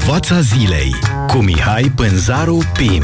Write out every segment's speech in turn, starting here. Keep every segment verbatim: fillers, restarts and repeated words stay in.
Povața zilei cu Mihai Pânzaru Pim.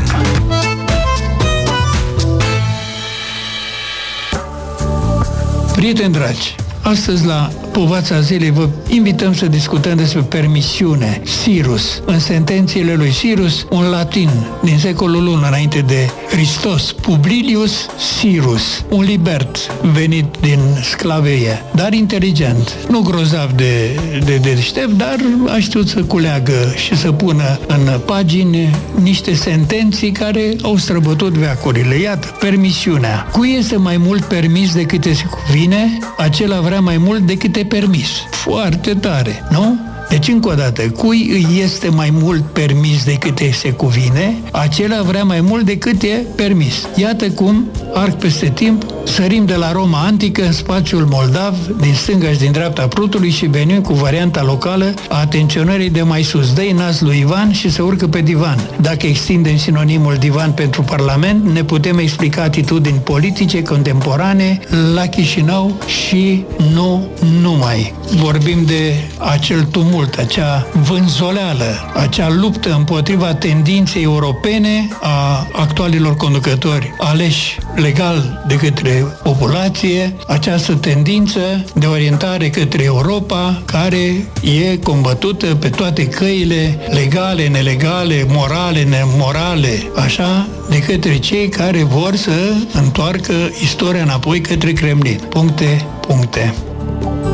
Prieteni dragi, astăzi la Povața zilei vă invităm să discutăm despre permisiune. Cyrus, în sentențiile lui Cyrus, un latin din secolul unu înainte de Hristos, Publilius Cyrus, un libert venit din sclavie, dar inteligent, nu grozav de, de, de deștept, dar a știut să culeagă și să pună în pagini niște sentenții care au străbătut veacurile. Iată, permisiunea. Cui este mai mult permis decât se cuvine, acela vrea mai mult decât e permis. Foarte tare, nu? Deci, încă o dată, cui îi este mai mult permis decât îi se cuvine, acela vrea mai mult decât e permis. Iată cum, arc peste timp, sărim de la Roma antică în spațiul moldav, din stânga și din dreapta Prutului și venim cu varianta locală a atenționării de mai sus. Dă-i nas lui Ivan și se urcă pe divan. Dacă extindem sinonimul divan pentru Parlament, ne putem explica atitudini politice contemporane la Chișinău și nu numai. Vorbim de acel tumult, acea vânzoleală, acea luptă împotriva tendinței europene a actualilor conducători aleși legal de către populație, această tendință de orientare către Europa care e combătută pe toate căile legale, nelegale, morale, nemorale, așa, de către cei care vor să întoarcă istoria înapoi către Kremlin. Puncte, puncte.